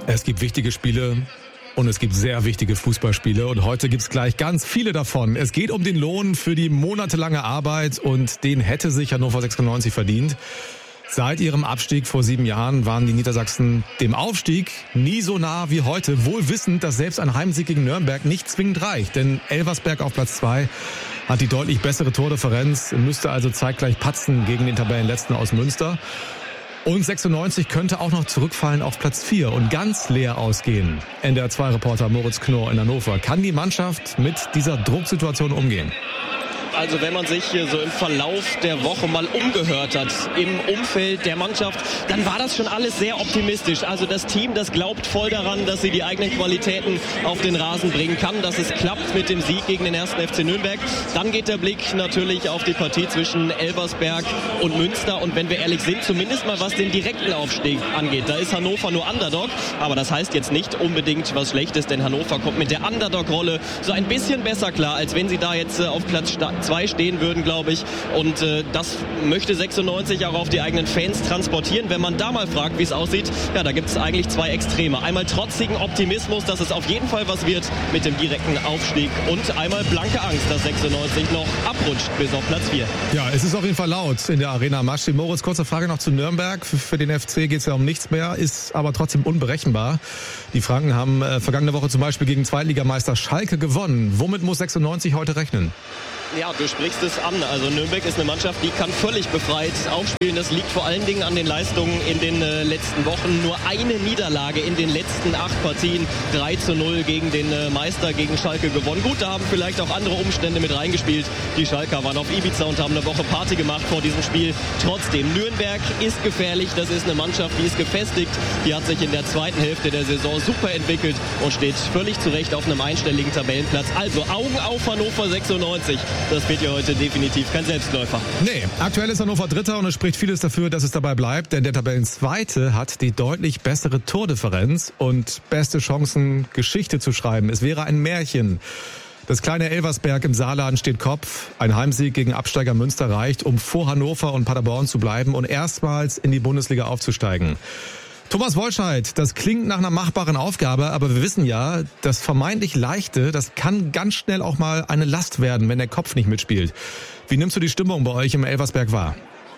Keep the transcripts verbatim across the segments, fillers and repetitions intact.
Es gibt wichtige Spiele und es gibt sehr wichtige Fußballspiele und heute gibt's gleich ganz viele davon. Es geht um den Lohn für die monatelange Arbeit und den hätte sich Hannover sechsundneunzig verdient. Seit ihrem Abstieg vor sieben Jahren waren die Niedersachsen dem Aufstieg nie so nah wie heute, wohl wissend, dass selbst ein Heimsieg gegen Nürnberg nicht zwingend reicht. Denn Elversberg auf Platz zwei hat die deutlich bessere Tordifferenz, müsste also zeitgleich patzen gegen den Tabellenletzten aus Münster. Und sechsundneunzig könnte auch noch zurückfallen auf Platz vier und ganz leer ausgehen. N D R zwei Reporter Moritz Knorr in Hannover. Kann die Mannschaft mit dieser Drucksituation umgehen? Also wenn man sich hier so im Verlauf der Woche mal umgehört hat im Umfeld der Mannschaft, dann war das schon alles sehr optimistisch. Also das Team, das glaubt voll daran, dass sie die eigenen Qualitäten auf den Rasen bringen kann, dass es klappt mit dem Sieg gegen den ersten F C Nürnberg. Dann geht der Blick natürlich auf die Partie zwischen Elversberg und Münster. Und wenn wir ehrlich sind, zumindest mal was den direkten Aufstieg angeht, da ist Hannover nur Underdog. Aber das heißt jetzt nicht unbedingt was Schlechtes, denn Hannover kommt mit der Underdog-Rolle so ein bisschen besser klar, als wenn sie da jetzt auf Platz zwei stehen würden, glaube ich. Und äh, das möchte sechsundneunzig auch auf die eigenen Fans transportieren. Wenn man da mal fragt, wie es aussieht, ja, da gibt es eigentlich zwei Extreme. Einmal trotzigen Optimismus, dass es auf jeden Fall was wird mit dem direkten Aufstieg und einmal blanke Angst, dass sechsundneunzig noch abrutscht bis auf Platz vier. Ja, es ist auf jeden Fall laut in der Arena Maschi. Moritz, kurze Frage noch zu Nürnberg. Für den F C geht es ja um nichts mehr, ist aber trotzdem unberechenbar. Die Franken haben äh, vergangene Woche zum Beispiel gegen Zweitligameister Schalke gewonnen. Womit muss sechsundneunzig heute rechnen? Ja, du sprichst es an. Also Nürnberg ist eine Mannschaft, die kann völlig befreit aufspielen. Das liegt vor allen Dingen an den Leistungen in den äh, letzten Wochen. Nur eine Niederlage in den letzten acht Partien. drei zu null gegen den äh, Meister, gegen Schalke gewonnen. Gut, da haben vielleicht auch andere Umstände mit reingespielt. Die Schalker waren auf Ibiza und haben eine Woche Party gemacht vor diesem Spiel. Trotzdem, Nürnberg ist gefährlich. Das ist eine Mannschaft, die ist gefestigt. Die hat sich in der zweiten Hälfte der Saison super entwickelt und steht völlig zu Recht auf einem einstelligen Tabellenplatz. Also Augen auf Hannover sechsundneunzig. Das wird ja heute definitiv kein Selbstläufer. Nee, aktuell ist Hannover Dritter und es spricht vieles dafür, dass es dabei bleibt, denn der Tabellenzweite hat die deutlich bessere Tordifferenz und beste Chancen, Geschichte zu schreiben. Es wäre ein Märchen. Das kleine Elversberg im Saarland steht Kopf. Ein Heimsieg gegen Absteiger Münster reicht, um vor Hannover und Paderborn zu bleiben und erstmals in die Bundesliga aufzusteigen. Thomas Wolscheid, das klingt nach einer machbaren Aufgabe, aber wir wissen ja, das vermeintlich Leichte, das kann ganz schnell auch mal eine Last werden, wenn der Kopf nicht mitspielt. Wie nimmst du die Stimmung bei euch im Elversberg wahr?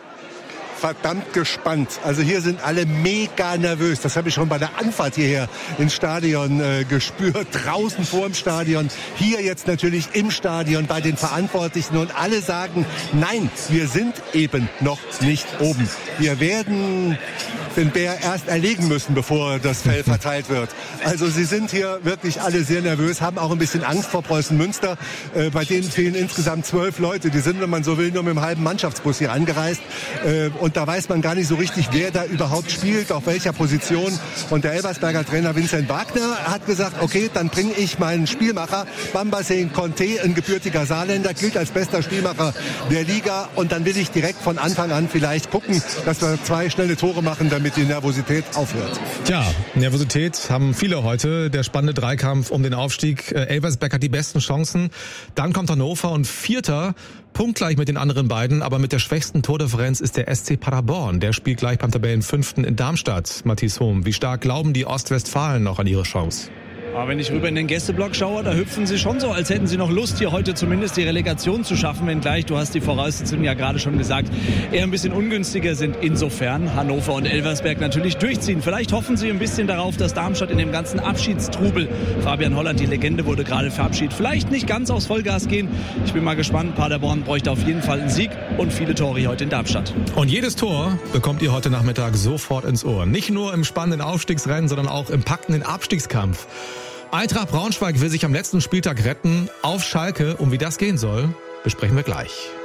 Verdammt gespannt. Also hier sind alle mega nervös. Das habe ich schon bei der Anfahrt hierher ins Stadion äh, gespürt. Draußen vor dem Stadion. Hier jetzt natürlich im Stadion bei den Verantwortlichen. Und alle sagen, nein, wir sind eben noch nicht oben. Wir werden den Bär erst erlegen müssen, bevor das Fell verteilt wird. Also sie sind hier wirklich alle sehr nervös, haben auch ein bisschen Angst vor Preußen Münster. Äh, bei denen fehlen insgesamt zwölf Leute. Die sind, wenn man so will, nur mit einem halben Mannschaftsbus hier angereist. Äh, und da weiß man gar nicht so richtig, wer da überhaupt spielt, auf welcher Position. Und der Elversberger Trainer Vincent Wagner hat gesagt, okay, dann bringe ich meinen Spielmacher, Bambasen Conte, ein gebürtiger Saarländer, gilt als bester Spielmacher der Liga. Und dann will ich direkt von Anfang an vielleicht gucken, dass wir zwei schnelle Tore machen, damit die Nervosität aufhört. Tja, Nervosität haben viele heute. Der spannende Dreikampf um den Aufstieg. Elversberg hat die besten Chancen. Dann kommt Hannover und Vierter, punktgleich mit den anderen beiden, aber mit der schwächsten Tordifferenz ist der S C Paderborn. Der spielt gleich beim Tabellenfünften in Darmstadt. Matthias Hohm, wie stark glauben die Ostwestfalen noch an ihre Chance? Aber wenn ich rüber in den Gästeblock schaue, da hüpfen sie schon so, als hätten sie noch Lust, hier heute zumindest die Relegation zu schaffen, wenngleich, du hast die Voraussetzungen ja gerade schon gesagt, eher ein bisschen ungünstiger sind. Insofern Hannover und Elversberg natürlich durchziehen. Vielleicht hoffen sie ein bisschen darauf, dass Darmstadt in dem ganzen Abschiedstrubel, Fabian Holland, die Legende, wurde gerade verabschiedet, vielleicht nicht ganz aufs Vollgas gehen. Ich bin mal gespannt. Paderborn bräuchte auf jeden Fall einen Sieg und viele Tore heute in Darmstadt. Und jedes Tor bekommt ihr heute Nachmittag sofort ins Ohr. Nicht nur im spannenden Aufstiegsrennen, sondern auch im packenden Abstiegskampf. Eintracht Braunschweig will sich am letzten Spieltag retten auf Schalke. Um wie das gehen soll, besprechen wir gleich.